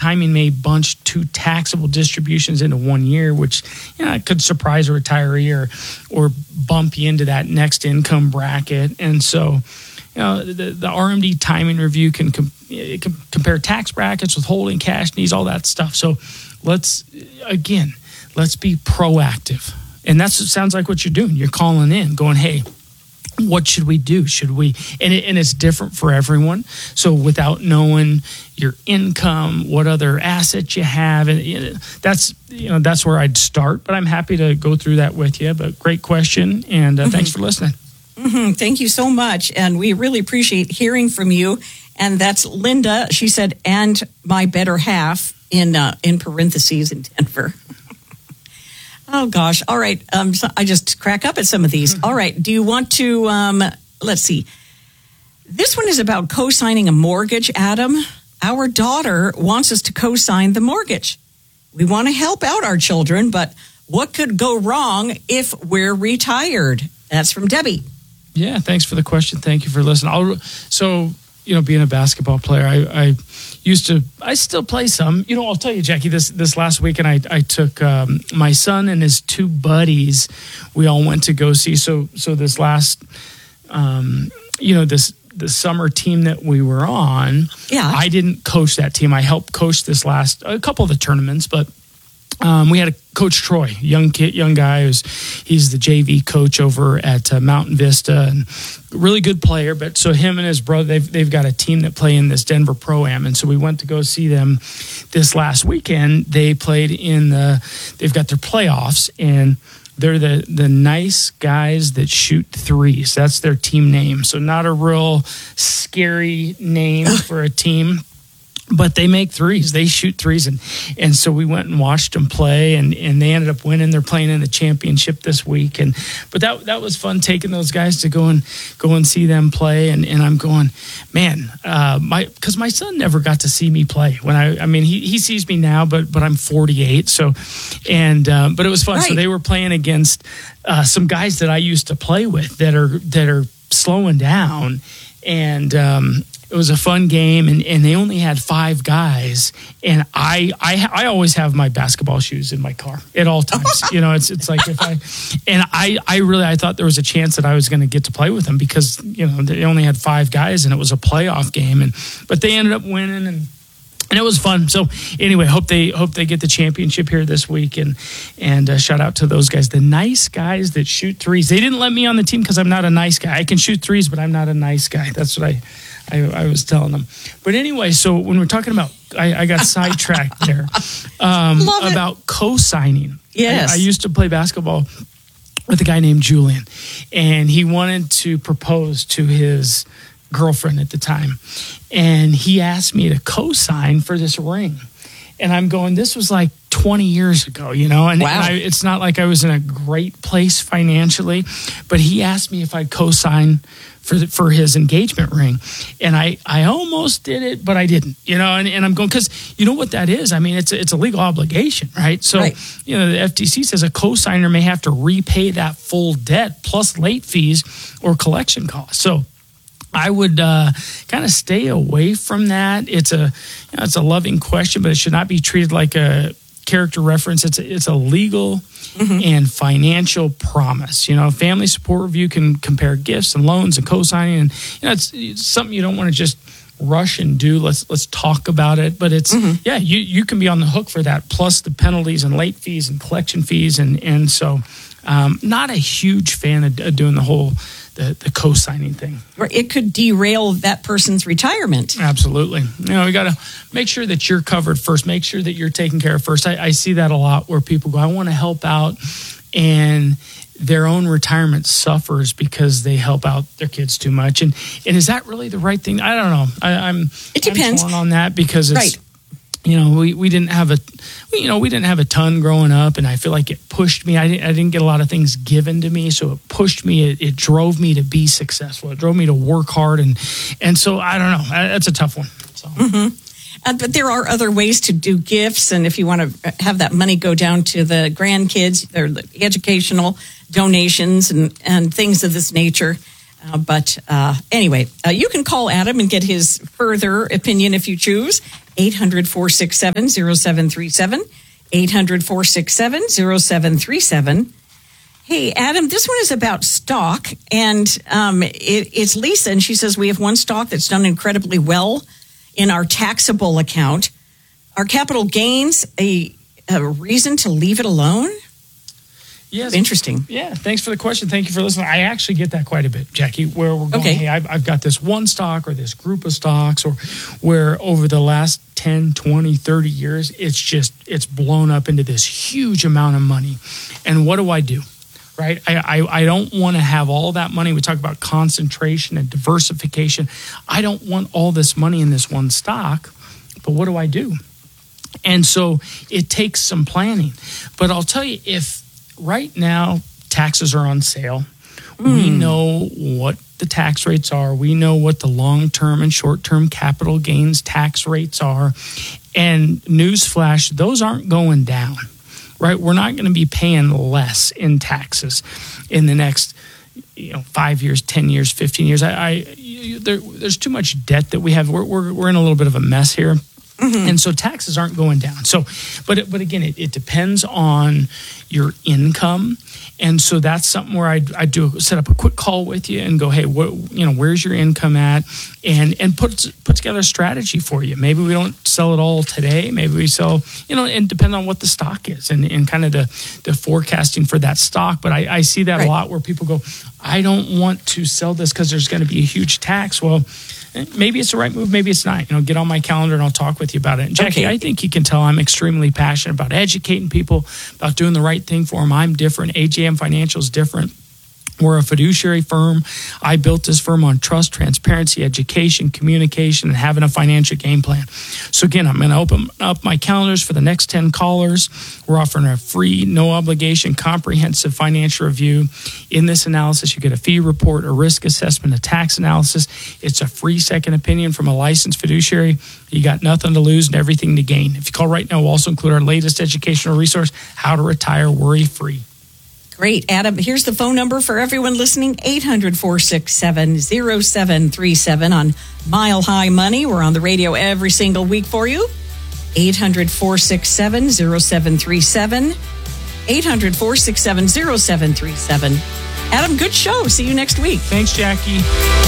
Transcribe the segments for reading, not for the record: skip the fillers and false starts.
timing may bunch 2 taxable distributions into 1 year, which it could surprise a retiree or bump you into that next income bracket. And so, the RMD timing review can compare tax brackets, withholding, cash needs, all that stuff. So let's be proactive. And that sounds like what you're doing. You're calling in, going, hey, what should we do? Should we? And it's different for everyone. So without knowing your income, what other assets you have, and that's where I'd start. But I'm happy to go through that with you. But great question, and thanks for listening. Mm-hmm. Thank you so much, and we really appreciate hearing from you. And that's Linda. She said, "And my better half," in parentheses in Denver. Oh, gosh. All right. So I just crack up at some of these. All right. Do you want to, let's see. This one is about co-signing a mortgage, Adam. Our daughter wants us to co-sign the mortgage. We want to help out our children, but what could go wrong if we're retired? That's from Debbie. Yeah, thanks for the question. Thank you for listening. Being a basketball player, I still play some. I'll tell you, Jackie, this last weekend I took my son and his 2 buddies. We all went to go see. So this last, the summer team that we were on, I didn't coach that team. I helped coach a couple of the tournaments, but we had a Coach Troy, young guy. He's the JV coach over at Mountain Vista, and really good player. But so him and his brother, they've got a team that play in this Denver Pro-Am, and so we went to go see them this last weekend. They played they've got their playoffs, and they're the nice guys that shoot threes. That's their team name. So not a real scary name for a team. But they make threes. They shoot threes. And so we went and watched them play, and they ended up winning. They're playing in the championship this week. But that was fun, taking those guys to go and see them play. And I'm going, man, because my son never got to see me play. He sees me now, but I'm 48. So, but it was fun. Right. So they were playing against some guys that I used to play with that are slowing down. And it was a fun game, and they only had 5 guys, and I always have my basketball shoes in my car at all times. It's like I thought there was a chance that I was going to get to play with them because they only had 5 guys and it was a playoff game, but they ended up winning and it was fun. So anyway, hope they get the championship here this week, and shout out to those guys, the nice guys that shoot threes. They didn't let me on the team because I'm not a nice guy. I can shoot threes, but I'm not a nice guy. That's what I was telling them. But anyway, so when we're talking about, I got sidetracked there about co-signing. Yes. I used to play basketball with a guy named Julian, and he wanted to propose to his girlfriend at the time, and he asked me to co-sign for this ring. And I'm going, this was like 20 years ago, and wow. It's not like I was in a great place financially, but he asked me if I'd co-sign for his engagement ring. And I almost did it, but I didn't, and I'm going, because you know what that is? I mean, it's a legal obligation, right? So, right. The FTC says a co-signer may have to repay that full debt plus late fees or collection costs. So I would kind of stay away from that. It's a loving question, but it should not be treated like a character reference. It's a legal and financial promise. Family support review can compare gifts and loans and co-signing, and it's something you don't want to just rush and do. Let's talk about it. But it's you can be on the hook for that, plus the penalties and late fees and collection fees, and so not a huge fan of doing the whole the co-signing thing. It could derail that person's retirement. Absolutely. We got to make sure that you're covered first. Make sure that you're taken care of first. I see that a lot where people go, I want to help out, and their own retirement suffers because they help out their kids too much. And is that really the right thing? I don't know. It depends. I'm torn on that because it's right. We didn't have a ton growing up, and I feel like it pushed me. I didn't get a lot of things given to me, so it pushed me. It drove me to be successful. It drove me to work hard, and so I don't know. That's a tough one. So. But there are other ways to do gifts, and if you want to have that money go down to the grandkids, they're the educational donations and things of this nature. But anyway, you can call Adam and get his further opinion if you choose 800-467-0737. 800-467-0737. Hey, Adam, this one is about stock, and it's Lisa, and she says, we have one stock that's done incredibly well in our taxable account. Are capital gains a reason to leave it alone? Yes. Interesting. Yeah, thanks for the question. Thank you for listening. I actually get that quite a bit, Jackie, where we're going, hey, I've got this one stock or this group of stocks, or where over the last 10, 20, 30 years, it's blown up into this huge amount of money. And what do? Right? I don't want to have all that money. We talk about concentration and diversification. I don't want all this money in this one stock, but what do? And so it takes some planning. But I'll tell you, if right now taxes are on sale, we know what the tax rates are. We know what the long-term and short-term capital gains tax rates are. And newsflash, those aren't going down, right? We're not going to be paying less in taxes in the next 5 years, 10 years, 15 years. There's too much debt that we have. We're in a little bit of a mess here. Mm-hmm. And so taxes aren't going down. So, but again, it depends on your income. And so that's something where I do set up a quick call with you and go, hey, where's your income at? And put together a strategy for you. Maybe we don't sell it all today. Maybe we sell, and depend on what the stock is and kind of the forecasting for that stock. But I see that a lot where people go, I don't want to sell this because there's going to be a huge tax. Well, maybe it's the right move, maybe it's not. Get on my calendar and I'll talk with you about it. And Jackie, I think you can tell I'm extremely passionate about educating people, about doing the right thing for them. I'm different. AJM Financial is different. We're a fiduciary firm. I built this firm on trust, transparency, education, communication, and having a financial game plan. So again, I'm going to open up my calendars for the next 10 callers. We're offering a free, no obligation, comprehensive financial review. In this analysis, you get a fee report, a risk assessment, a tax analysis. It's a free second opinion from a licensed fiduciary. You got nothing to lose and everything to gain. If you call right now, we'll also include our latest educational resource, How to Retire Worry-Free. Great. Adam, here's the phone number for everyone listening, 800-467-0737 on Mile High Money. We're on the radio every single week for you. 800-467-0737. 800-467-0737. Adam, good show. See you next week. Thanks, Jackie.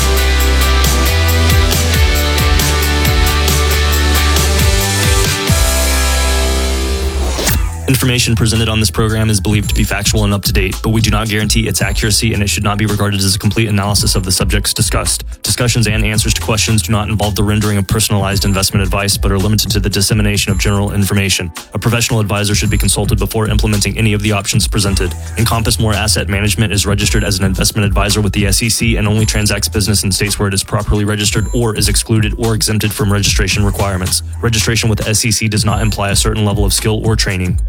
Information presented on this program is believed to be factual and up to date, but we do not guarantee its accuracy, and it should not be regarded as a complete analysis of the subjects discussed. Discussions and answers to questions do not involve the rendering of personalized investment advice, but are limited to the dissemination of general information. A professional advisor should be consulted before implementing any of the options presented. Encompass More Asset Management is registered as an investment advisor with the SEC and only transacts business in states where it is properly registered or is excluded or exempted from registration requirements. Registration with the SEC does not imply a certain level of skill or training.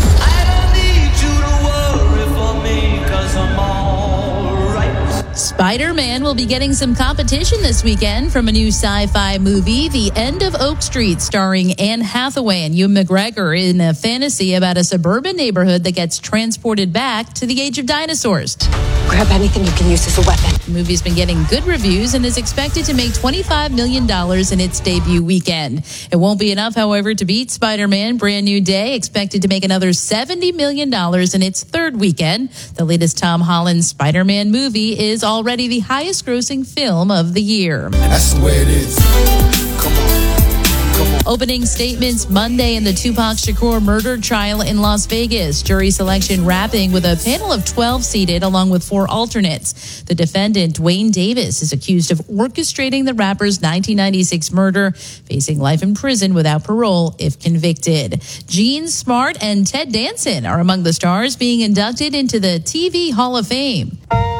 Spider-Man will be getting some competition this weekend from a new sci-fi movie, The End of Oak Street, starring Anne Hathaway and Ewan McGregor in a fantasy about a suburban neighborhood that gets transported back to the age of dinosaurs. Grab anything you can use as a weapon. The movie's been getting good reviews and is expected to make $25 million in its debut weekend. It won't be enough, however, to beat Spider-Man Brand New Day, expected to make another $70 million in its third weekend. The latest Tom Holland Spider-Man movie is already the highest-grossing film of the year. That's the way it is. Come on. Opening statements Monday in the Tupac Shakur murder trial in Las Vegas. Jury selection wrapping with a panel of 12 seated along with 4 alternates. The defendant, Wayne Davis, is accused of orchestrating the rapper's 1996 murder, facing life in prison without parole if convicted. Gene Smart and Ted Danson are among the stars being inducted into the TV Hall of Fame.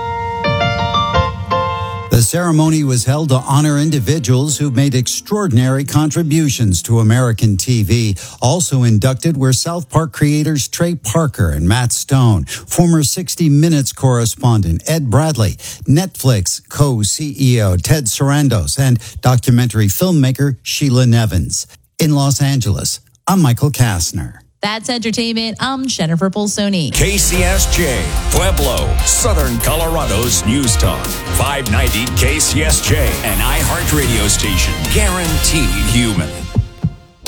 The ceremony was held to honor individuals who made extraordinary contributions to American TV. Also inducted were South Park creators Trey Parker and Matt Stone, former 60 Minutes correspondent Ed Bradley, Netflix co-CEO Ted Sarandos, and documentary filmmaker Sheila Nevins. In Los Angeles, I'm Michael Kastner. That's entertainment. I'm Jennifer Polsoni. KCSJ, Pueblo, Southern Colorado's News Talk. 590 KCSJ, an iHeart radio station. Guaranteed human.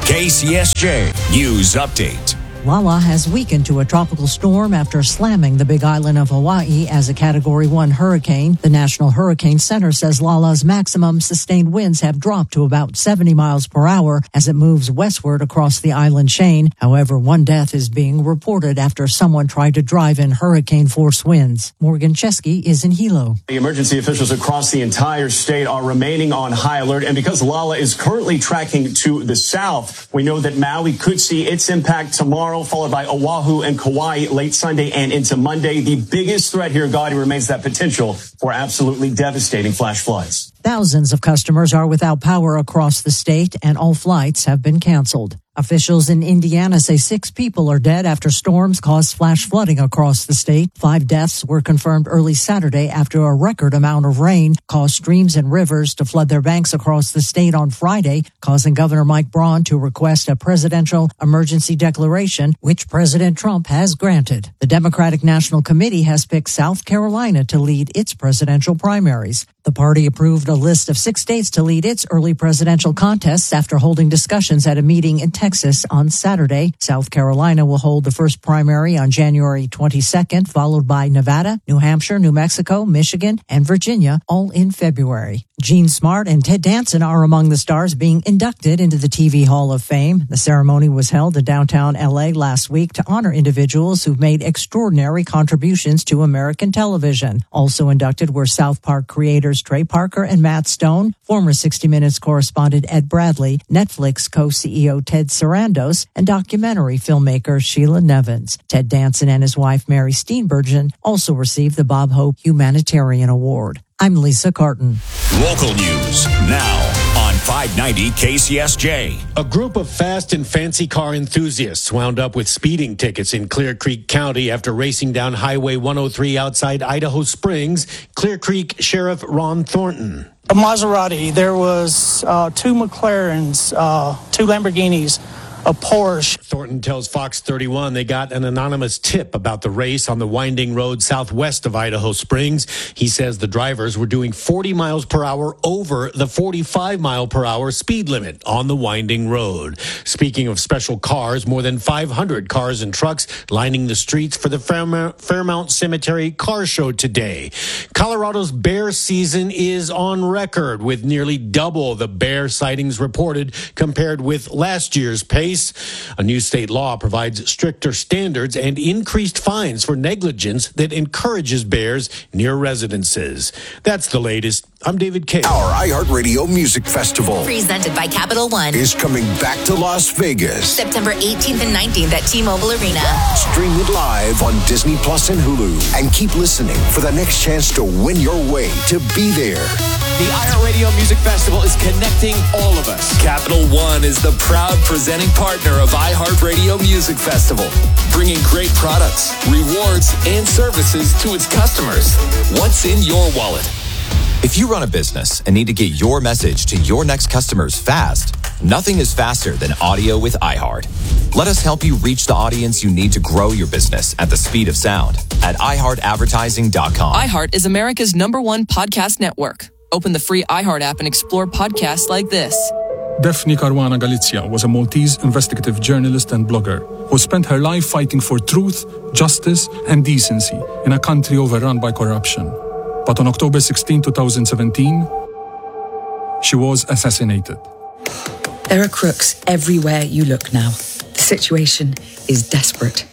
KCSJ News Update. Lala has weakened to a tropical storm after slamming the Big Island of Hawaii as a Category 1 hurricane. The National Hurricane Center says Lala's maximum sustained winds have dropped to about 70 miles per hour as it moves westward across the island chain. However, one death is being reported after someone tried to drive in hurricane-force winds. Morgan Chesky is in Hilo. The emergency officials across the entire state are remaining on high alert, and because Lala is currently tracking to the south, we know that Maui could see its impact tomorrow, followed by Oahu and Kauai late Sunday and into Monday. The biggest threat here, Gaudi, remains that potential for absolutely devastating flash floods. Thousands of customers are without power across the state, and all flights have been canceled. Officials in Indiana say 6 people are dead after storms caused flash flooding across the state. 5 deaths were confirmed early Saturday after a record amount of rain caused streams and rivers to flood their banks across the state on Friday, causing Governor Mike Braun to request a presidential emergency declaration, which President Trump has granted. The Democratic National Committee has picked South Carolina to lead its presidential primaries. The party approved a list of 6 states to lead its early presidential contests after holding discussions at a meeting in Texas on Saturday. South Carolina will hold the first primary on January 22nd, followed by Nevada, New Hampshire, New Mexico, Michigan, and Virginia, all in February. Gene Smart and Ted Danson are among the stars being inducted into the TV Hall of Fame. The ceremony was held in downtown L.A. last week to honor individuals who've made extraordinary contributions to American television. Also inducted were South Park creators Trey Parker and Matt Stone, former 60 Minutes correspondent Ed Bradley, Netflix co-CEO Ted Sarandos, and documentary filmmaker Sheila Nevins. Ted Danson and his wife Mary Steenburgen also received the Bob Hope Humanitarian Award. I'm Lisa Carton. Local news now on 590 KCSJ. A group of fast and fancy car enthusiasts wound up with speeding tickets in Clear Creek County after racing down Highway 103 outside Idaho Springs. Clear Creek Sheriff Ron Thornton. A Maserati, there was 2 McLarens, 2 Lamborghinis, a Porsche. Thornton tells Fox 31 they got an anonymous tip about the race on the winding road southwest of Idaho Springs. He says the drivers were doing 40 miles per hour over the 45 mile per hour speed limit on the winding road. Speaking of special cars, more than 500 cars and trucks lining the streets for the Fairmount Cemetery Car Show today. Colorado's bear season is on record with nearly double the bear sightings reported compared with last year's pace. A new state law provides stricter standards and increased fines for negligence that encourages bears near residences. That's the latest. I'm David Kay. Our iHeartRadio Music Festival, presented by Capital One, is coming back to Las Vegas. September 18th and 19th at T-Mobile Arena. Stream it live on Disney Plus and Hulu. And keep listening for the next chance to win your way to be there. The iHeartRadio Music Festival is connecting all of us. Capital One is the proud presenting partner of iHeartRadio Music Festival, bringing great products, rewards, and services to its customers. What's in your wallet? If you run a business and need to get your message to your next customers fast, nothing is faster than audio with iHeart. Let us help you reach the audience you need to grow your business at the speed of sound at iHeartAdvertising.com. iHeart is America's #1 podcast network. Open the free iHeart app and explore podcasts like this. Daphne Caruana Galizia was a Maltese investigative journalist and blogger who spent her life fighting for truth, justice, and decency in a country overrun by corruption. But on October 16, 2017, she was assassinated. There are crooks everywhere you look now. The situation is desperate.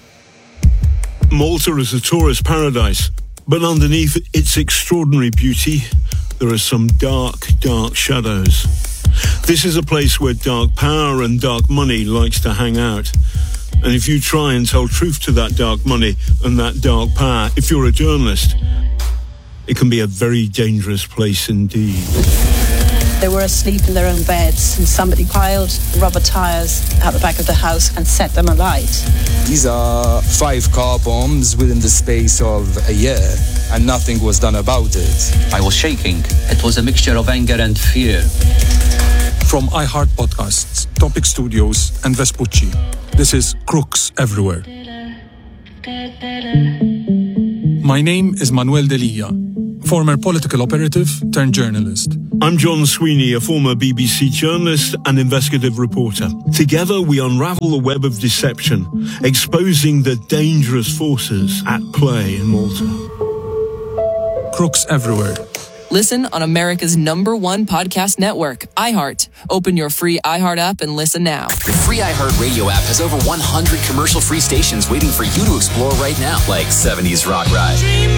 Malta is a tourist paradise, but underneath its extraordinary beauty, there are some dark, dark shadows. This is a place where dark power and dark money likes to hang out. And if you try and tell truth to that dark money and that dark power, if you're a journalist, it can be a very dangerous place indeed. They were asleep in their own beds and somebody piled rubber tires out the back of the house and set them alight. These are 5 car bombs within the space of a year, and nothing was done about it. I was shaking. It was a mixture of anger and fear. From iHeart Podcasts, Topic Studios, and Vespucci, this is Crooks Everywhere. My name is Manuel Delia. former political operative turned journalist. I'm John Sweeney, a former BBC journalist and investigative reporter. Together, we unravel the web of deception, exposing the dangerous forces at play in Malta. Crooks everywhere. Listen on America's #1 podcast network, iHeart. Open your free iHeart app and listen now. The free iHeart Radio app has over 100 commercial-free stations waiting for you to explore right now. Like 70s Rock Ride.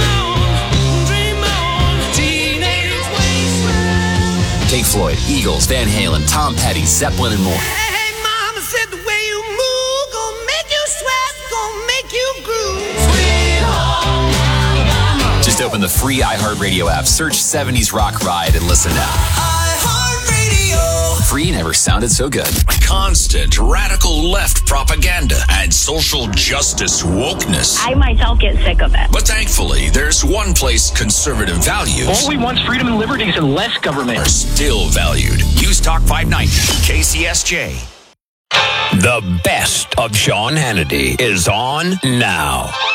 Pink Floyd, Eagles, Van Halen, Tom Petty, Zeppelin, and more. Hey, mama said the way you move, gonna make you sweat, gonna make you groove. Just open the free iHeartRadio app, search 70s Rock Ride, and listen now. iHeartRadio. Free never sounded so good. Constant radical left propaganda and social justice wokeness. I myself get sick of it. But thankfully, there's one place conservative values. All we want is freedom and liberties and less government. Are still valued. News Talk 590, KCSJ. The best of Sean Hannity is on now.